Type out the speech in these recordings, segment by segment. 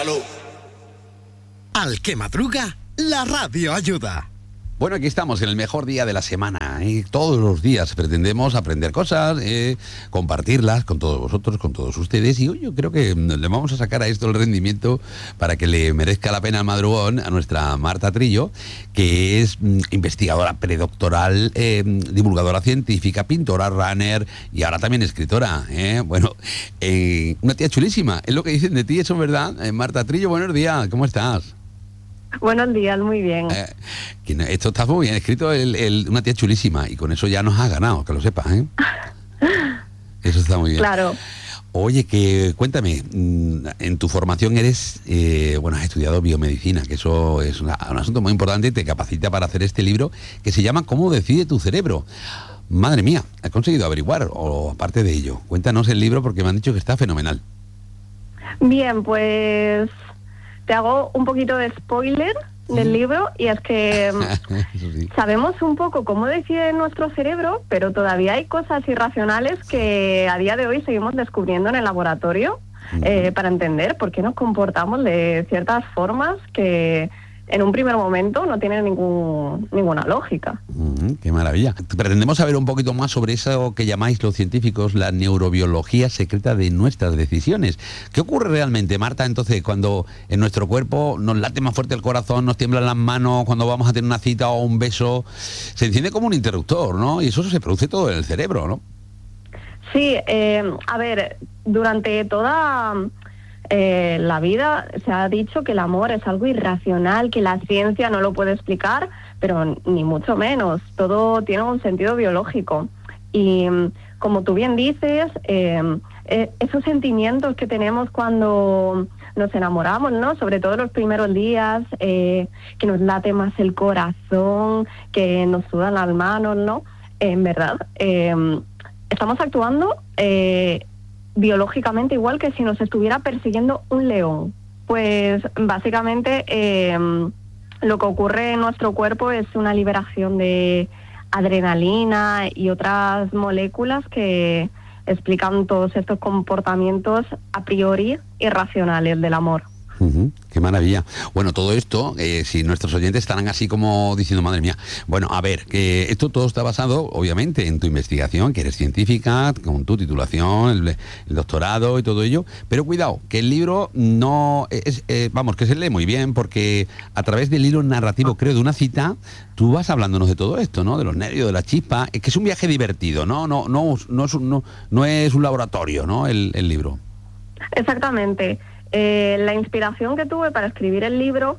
Salud. Al que madruga, la radio ayuda. Bueno, aquí estamos en el mejor día de la semana. Todos los días pretendemos aprender cosas, compartirlas con todos vosotros, con todos ustedes. Y hoy yo creo que le vamos a sacar a esto el rendimiento para que le merezca la pena el madrugón a nuestra Marta Trillo, que es investigadora predoctoral, divulgadora científica, pintora, runner y ahora también escritora. Bueno, una tía chulísima. Es lo que dicen de ti, eso es verdad. Marta Trillo, buenos días, ¿cómo estás? Buenos días, muy bien. Esto está muy bien escrito, una tía chulísima, y con eso ya nos has ganado, que lo sepas, ¿eh? Eso está muy bien. Claro. Oye, cuéntame, en tu formación has estudiado biomedicina, que eso es un asunto muy importante y te capacita para hacer este libro que se llama ¿Cómo decide tu cerebro? Madre mía, ¿has conseguido averiguar? O aparte de ello, cuéntanos el libro porque me han dicho que está fenomenal. Bien, pues te hago un poquito de spoiler del libro, y es que sí, sabemos un poco cómo decide nuestro cerebro, pero todavía hay cosas irracionales que a día de hoy seguimos descubriendo en el laboratorio para entender por qué nos comportamos de ciertas formas que en un primer momento no tienen ninguna lógica. ¡Qué maravilla! Pretendemos saber un poquito más sobre eso que llamáis los científicos la neurobiología secreta de nuestras decisiones. ¿Qué ocurre realmente, Marta, entonces, cuando en nuestro cuerpo nos late más fuerte el corazón, nos tiemblan las manos, cuando vamos a tener una cita o un beso? Se enciende como un interruptor, ¿no? Y eso se produce todo en el cerebro, ¿no? Sí, a ver, durante toda la vida se ha dicho que el amor es algo irracional, que la ciencia no lo puede explicar, pero ni mucho menos. Todo tiene un sentido biológico. Y como tú bien dices, esos sentimientos que tenemos cuando nos enamoramos, ¿no? Sobre todo los primeros días, que nos late más el corazón, que nos sudan las manos, ¿no? En verdad, estamos actuando biológicamente igual que si nos estuviera persiguiendo un león. Pues básicamente lo que ocurre en nuestro cuerpo es una liberación de adrenalina y otras moléculas que explican todos estos comportamientos a priori irracionales del amor. ¡Qué maravilla! Bueno, todo esto, si nuestros oyentes estarán así como diciendo, madre mía, bueno, a ver, que esto todo está basado, obviamente, en tu investigación, que eres científica, con tu titulación, el doctorado y todo ello, pero cuidado, que el libro no es, que se lee muy bien, porque a través del hilo narrativo, creo, de una cita, tú vas hablándonos de todo esto, ¿no? De los nervios, de la chispa, que es un viaje divertido, no es un laboratorio, ¿no? El libro. Exactamente. La inspiración que tuve para escribir el libro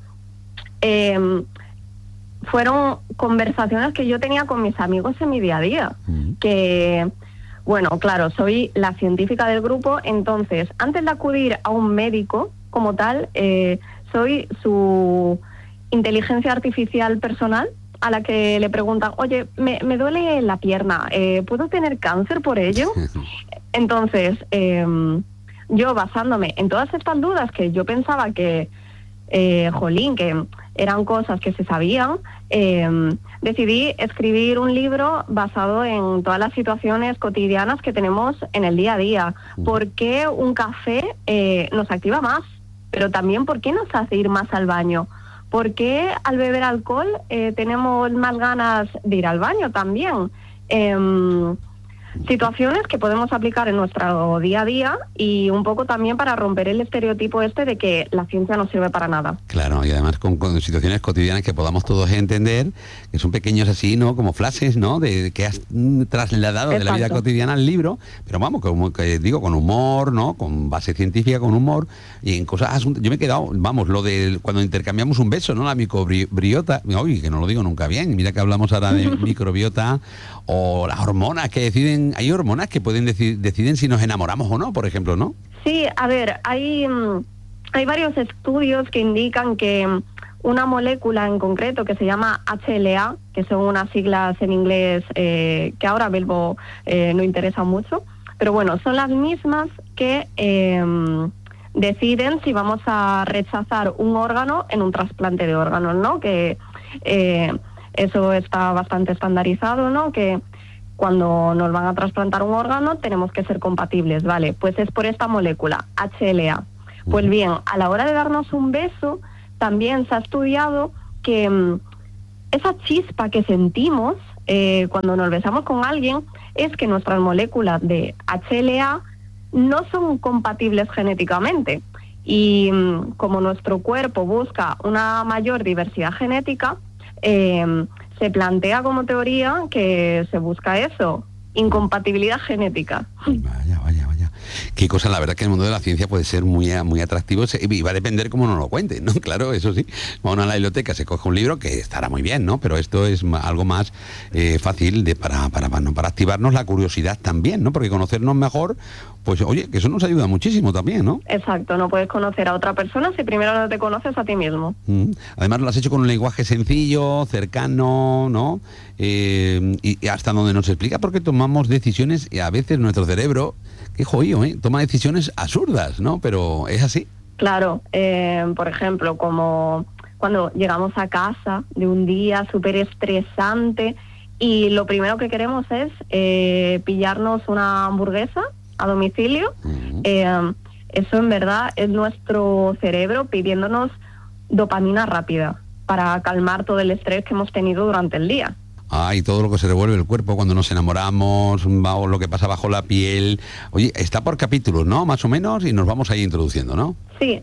fueron conversaciones que yo tenía con mis amigos en mi día a día. Que, bueno, claro, soy la científica del grupo, entonces, antes de acudir a un médico como tal, soy su inteligencia artificial personal, a la que le preguntan, oye, me duele la pierna, ¿puedo tener cáncer por ello? Entonces, yo basándome en todas estas dudas que yo pensaba que, que eran cosas que se sabían, decidí escribir un libro basado en todas las situaciones cotidianas que tenemos en el día a día. ¿Por qué un café nos activa más? Pero también, ¿por qué nos hace ir más al baño? ¿Por qué al beber alcohol tenemos más ganas de ir al baño también? Situaciones que podemos aplicar en nuestro día a día y un poco también para romper el estereotipo de que la ciencia no sirve para nada. Claro, y además con situaciones cotidianas que podamos todos entender, que son pequeños así, ¿no? Como flashes, ¿no? De que has trasladado de la vida cotidiana al libro, pero vamos, como que digo, con humor, ¿no? Con base científica, con humor, y en cosas, yo me he quedado, vamos, lo de cuando intercambiamos un beso, ¿no? La microbiota, uy, que no lo digo nunca bien, mira que hablamos ahora de microbiota, o las hormonas que hay hormonas que deciden si nos enamoramos o no, por ejemplo, ¿no? Sí, a ver, hay varios estudios que indican que una molécula en concreto que se llama HLA, que son unas siglas en inglés que ahora mismo no interesan mucho, pero bueno, son las mismas que deciden si vamos a rechazar un órgano en un trasplante de órganos, ¿no? Que eso está bastante estandarizado, ¿no? Que cuando nos van a trasplantar un órgano tenemos que ser compatibles, ¿vale? Pues es por esta molécula, HLA. Pues bien, a la hora de darnos un beso, también se ha estudiado que esa chispa que sentimos cuando nos besamos con alguien es que nuestras moléculas de HLA no son compatibles genéticamente. Y como nuestro cuerpo busca una mayor diversidad genética, se plantea como teoría que se busca eso, incompatibilidad genética. Vaya. Qué cosa, la verdad que el mundo de la ciencia puede ser muy atractivo y va a depender cómo nos lo cuenten, ¿no? Claro, eso sí, va a la biblioteca, se coge un libro que estará muy bien, ¿no? Pero esto es algo más fácil para activarnos la curiosidad también, ¿no? Porque conocernos mejor, pues oye, que eso nos ayuda muchísimo también, ¿no? Exacto, no puedes conocer a otra persona si primero no te conoces a ti mismo. Además lo has hecho con un lenguaje sencillo, cercano, ¿no? Y hasta donde nos explica por qué tomamos decisiones y a veces nuestro cerebro, qué jodido, toma decisiones absurdas, ¿no? Pero es así. Claro, por ejemplo, como cuando llegamos a casa de un día súper estresante y lo primero que queremos es pillarnos una hamburguesa a domicilio, eso en verdad es nuestro cerebro pidiéndonos dopamina rápida para calmar todo el estrés que hemos tenido durante el día. Y todo lo que se revuelve el cuerpo cuando nos enamoramos, o lo que pasa bajo la piel. Oye, está por capítulos, ¿no? Más o menos, y nos vamos ahí introduciendo, ¿no? Sí,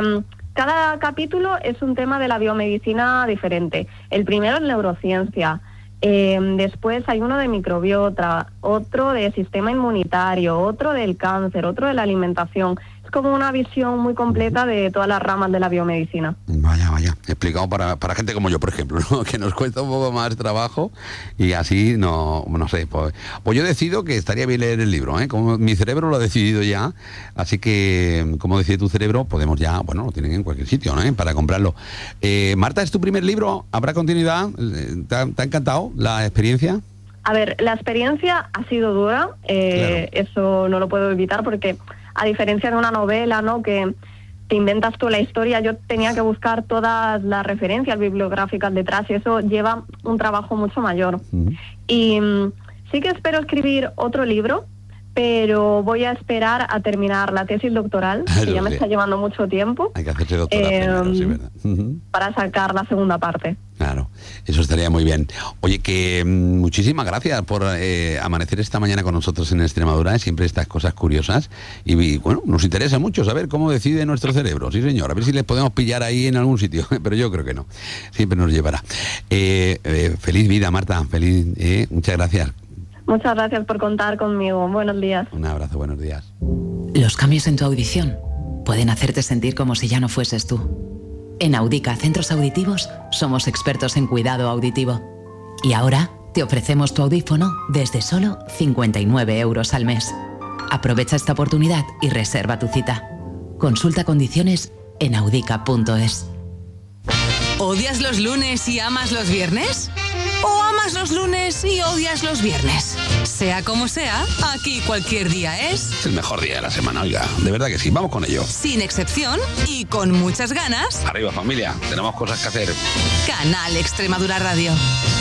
cada capítulo es un tema de la biomedicina diferente. El primero es neurociencia, después hay uno de microbiota, otro de sistema inmunitario, otro del cáncer, otro de la alimentación. Es como una visión muy completa de todas las ramas de la biomedicina. Vaya, explicado para gente como yo, por ejemplo, ¿no? Que nos cuesta un poco más trabajo y así no sé, pues yo decido que estaría bien leer el libro, como mi cerebro lo ha decidido ya, así que como decide tu cerebro, podemos ya, bueno, lo tienen en cualquier sitio, ¿no? Para comprarlo. Marta, ¿es tu primer libro? ¿Habrá continuidad? ¿Te ha encantado la experiencia? A ver, la experiencia ha sido dura, claro. Eso no lo puedo evitar porque a diferencia de una novela, ¿no? Que te inventas tú la historia, yo tenía que buscar todas las referencias bibliográficas detrás y eso lleva un trabajo mucho mayor. Y sí que espero escribir otro libro, pero voy a esperar a terminar la tesis doctoral, que ya me está llevando mucho tiempo. Hay que hacerse doctorado primero, sí, ¿verdad? Para sacar la segunda parte. Claro, eso estaría muy bien. Oye, que muchísimas gracias por amanecer esta mañana con nosotros en Extremadura, siempre estas cosas curiosas y bueno, nos interesa mucho saber cómo decide nuestro cerebro, sí señor, a ver si les podemos pillar ahí en algún sitio, pero yo creo que no, siempre nos llevará. Feliz vida, Marta, muchas gracias. Muchas gracias por contar conmigo, buenos días. Un abrazo, buenos días. Los cambios en tu audición pueden hacerte sentir como si ya no fueses tú. En Audica Centros Auditivos somos expertos en cuidado auditivo. Y ahora te ofrecemos tu audífono desde solo 59 € al mes. Aprovecha esta oportunidad y reserva tu cita. Consulta condiciones en audica.es. ¿Odias los lunes y amas los viernes? ¿O amas los lunes y odias los viernes? Sea como sea, aquí cualquier día es el mejor día de la semana, oiga, de verdad que sí, vamos con ello. Sin excepción y con muchas ganas. Arriba familia, tenemos cosas que hacer. Canal Extremadura Radio.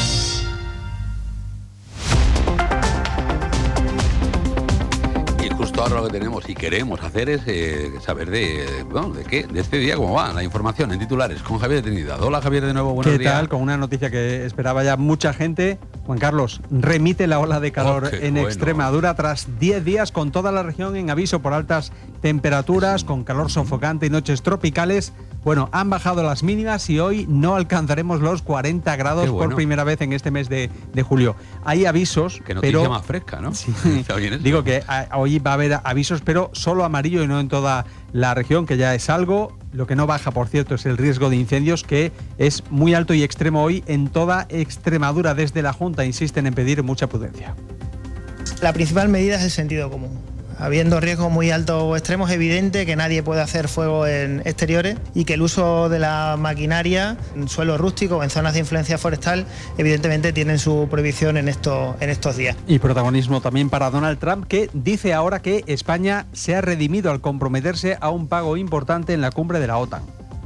Justo ahora lo que tenemos y queremos hacer es saber de este día, cómo va la información en titulares con Javier de Trinidad. Hola Javier, de nuevo, buenos días. ¿Qué tal? Con una noticia que esperaba ya mucha gente. Juan Carlos, remite la ola de calor en Extremadura tras 10 días con toda la región en aviso por altas temperaturas, con calor sofocante y noches tropicales. Bueno, han bajado las mínimas y hoy no alcanzaremos los 40 grados por primera vez en este mes de julio. Hay avisos, que noticia pero más fresca, ¿no? Sí, digo que hoy va a haber avisos, pero solo amarillo y no en toda la región, que ya es algo. Lo que no baja, por cierto, es el riesgo de incendios, que es muy alto y extremo hoy en toda Extremadura. Desde la Junta insisten en pedir mucha prudencia. La principal medida es el sentido común. Habiendo riesgos muy altos o extremos, es evidente que nadie puede hacer fuego en exteriores y que el uso de la maquinaria en suelo rústico o en zonas de influencia forestal evidentemente tienen su prohibición en estos días. Y protagonismo también para Donald Trump, que dice ahora que España se ha redimido al comprometerse a un pago importante en la cumbre de la OTAN.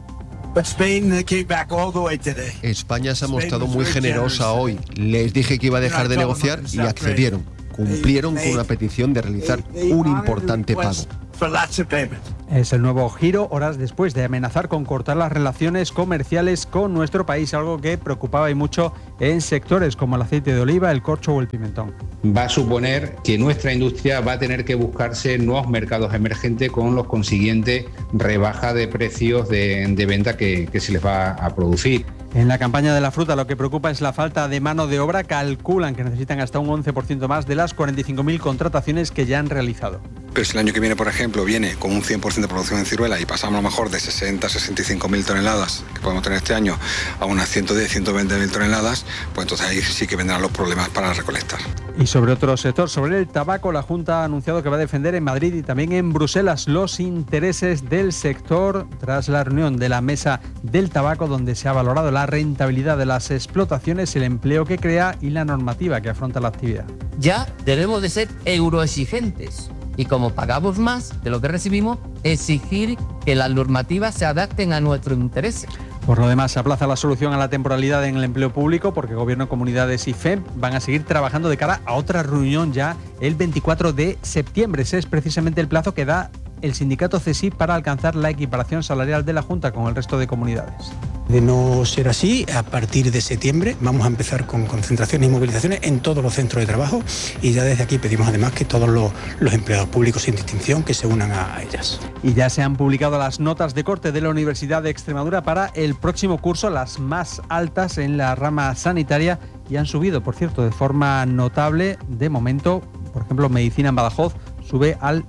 España se ha mostrado muy generosa hoy. Les dije que iba a dejar de negociar y accedieron. Cumplieron con una petición de realizar un importante pago. Es el nuevo giro horas después de amenazar con cortar las relaciones comerciales con nuestro país, algo que preocupaba y mucho en sectores como el aceite de oliva, el corcho o el pimentón. Va a suponer que nuestra industria va a tener que buscarse nuevos mercados emergentes con los consiguientes rebajas de precios de venta que se les va a producir. En la campaña de la fruta lo que preocupa es la falta de mano de obra. Calculan que necesitan hasta un 11% más de las 45.000 contrataciones que ya han realizado. Pero si el año que viene, por ejemplo, viene con un 100% de producción en ciruela y pasamos a lo mejor de 60 a 65.000 toneladas que podemos tener este año a unas 110, 120.000 toneladas, pues entonces ahí sí que vendrán los problemas para recolectar. Y sobre otro sector, sobre el tabaco, la Junta ha anunciado que va a defender en Madrid y también en Bruselas los intereses del sector tras la reunión de la Mesa del Tabaco, donde se ha valorado la rentabilidad de las explotaciones, el empleo que crea y la normativa que afronta la actividad. Ya debemos de ser euroexigentes y, como pagamos más de lo que recibimos, exigir que las normativas se adapten a nuestros intereses. Por lo demás, se aplaza la solución a la temporalidad en el empleo público porque Gobierno, Comunidades y FEMP van a seguir trabajando de cara a otra reunión ya el 24 de septiembre. Ese es precisamente el plazo que da el sindicato CESIF para alcanzar la equiparación salarial de la Junta con el resto de comunidades. De no ser así, a partir de septiembre vamos a empezar con concentraciones y movilizaciones en todos los centros de trabajo y ya desde aquí pedimos además que todos los empleados públicos sin distinción que se unan a ellas. Y ya se han publicado las notas de corte de la Universidad de Extremadura para el próximo curso, las más altas en la rama sanitaria, y han subido, por cierto, de forma notable. De momento, por ejemplo, Medicina en Badajoz sube al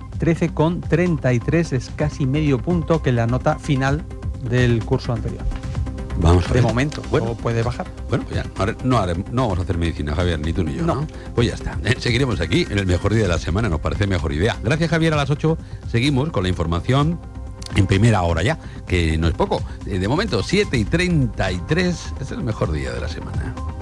13,33, es casi medio punto que la nota final del curso anterior. Vamos a ver. De momento, bueno, o puede bajar. Bueno, pues ya, no vamos a hacer medicina, Javier, ni tú ni yo, ¿no? Pues ya está. Seguiremos aquí en el mejor día de la semana, nos parece mejor idea. Gracias, Javier. A las 8 seguimos con la información en primera hora ya, que no es poco. De momento, 7:33, es el mejor día de la semana.